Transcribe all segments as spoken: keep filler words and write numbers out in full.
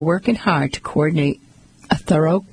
working hard to coordinate a thorough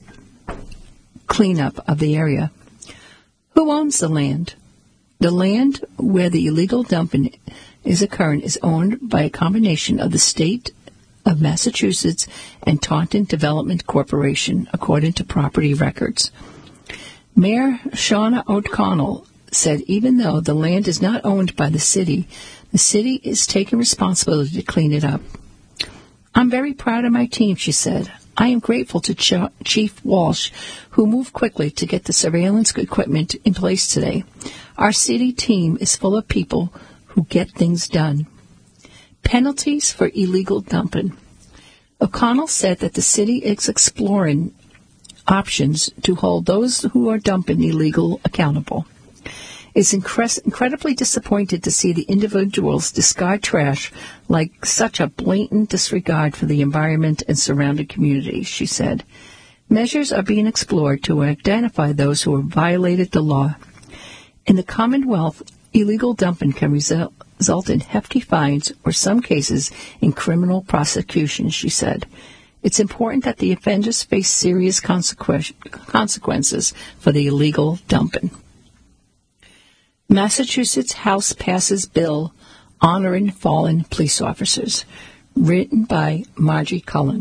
cleanup of the area. Who owns the land? The land where the illegal dumping is occurring is owned by a combination of the state of Massachusetts and Taunton Development Corporation, according to property records. Mayor Shauna O'Connell said even though the land is not owned by the city, the city is taking responsibility to clean it up. I'm very proud of my team, she said. I am grateful to Ch- Chief Walsh, who moved quickly to get the surveillance equipment in place today. Our city team is full of people who get things done. Penalties for illegal dumping. O'Connell said that the city is exploring options to hold those who are dumping illegal accountable. It's incre- incredibly disappointed to see the individuals discard trash like such a blatant disregard for the environment and surrounding communities, she said. Measures are being explored to identify those who have violated the law. In the Commonwealth, illegal dumping can result, result in hefty fines or, some cases, in criminal prosecution, she said. It's important that the offenders face serious consequences for the illegal dumping. Massachusetts House passes bill honoring fallen police officers, written by Margie Cullen.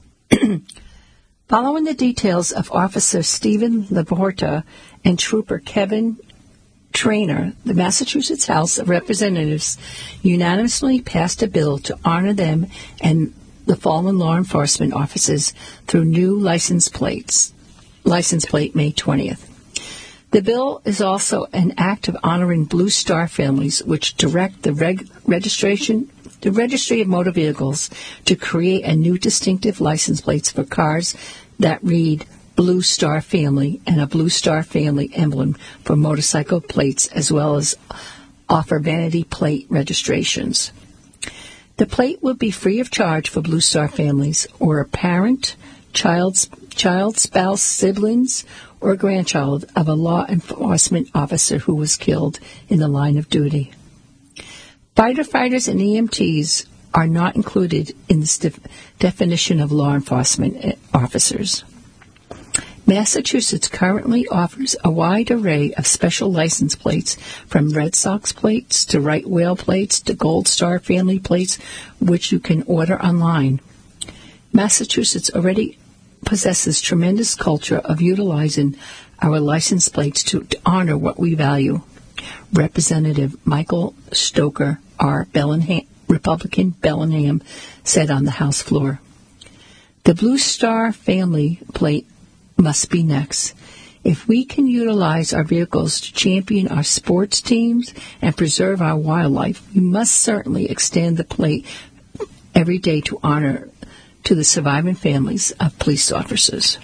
Following the details of Officer Stephen Laporta and Trooper Kevin Trainer, the Massachusetts House of Representatives unanimously passed a bill to honor them and the fallen law enforcement officers through new license plates, license plate May twentieth. The bill is also an act of honoring Blue Star families, which direct the reg- registration, the Registry of Motor Vehicles to create a new distinctive license plates for cars that read Blue Star Family and a Blue Star Family emblem for motorcycle plates, as well as offer vanity plate registrations. The plate will be free of charge for Blue Star families or a parent, child, child, spouse, siblings, or grandchild of a law enforcement officer who was killed in the line of duty. Firefighters and E M Ts are not included in this def- definition of law enforcement officers. Massachusetts currently offers a wide array of special license plates, from Red Sox plates to Right Whale plates to Gold Star Family plates, which you can order online. Massachusetts already possesses tremendous culture of utilizing our license plates to, to honor what we value. Representative Michael Stoker, R. Bellingham, Republican Bellingham, said on the House floor. The Blue Star Family plate must be next. If we can utilize our vehicles to champion our sports teams and preserve our wildlife, we must certainly extend the plate every day to honor to the surviving families of police officers.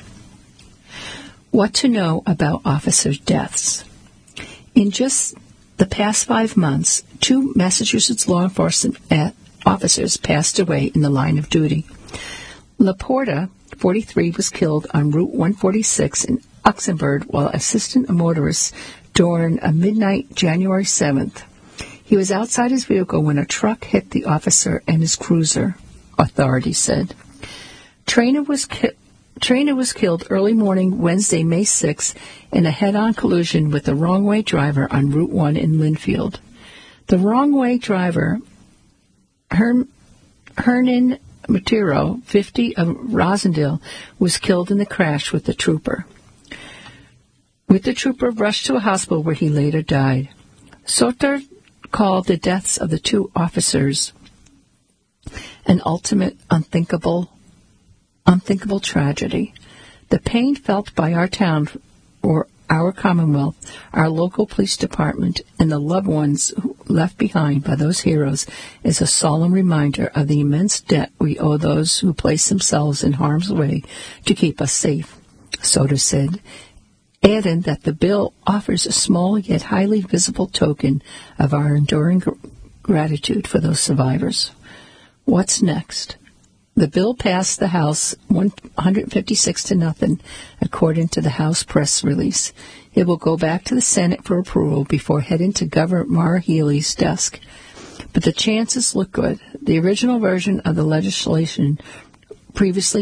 What to know about officers' deaths. In just the past five months, two Massachusetts law enforcement officers passed away in the line of duty. Laporta, forty-three, was killed on Route one forty-six in Uxbridge while assisting a motorist during a midnight January seventh. He was outside his vehicle when a truck hit the officer and his cruiser, authorities said. Trainer was, ki- Trainer was killed early morning Wednesday, May sixth, in a head-on collision with a wrong-way driver on Route one in Linfield. The wrong-way driver, Herm- Hernan Maturo, fifty, of Rosendale, was killed in the crash with the trooper. With the trooper rushed to a hospital where he later died. Soter called the deaths of the two officers an ultimate unthinkable unthinkable tragedy. The pain felt by our town or our Commonwealth, our local police department, and the loved ones left behind by those heroes is a solemn reminder of the immense debt we owe those who place themselves in harm's way to keep us safe, Soter said, adding that the bill offers a small yet highly visible token of our enduring gr- gratitude for those survivors. What's next? The bill passed the House one hundred fifty-six to nothing, according to the House press release. It will go back to the Senate for approval before heading to Governor Maura Healey's desk. But the chances look good. The original version of the legislation previously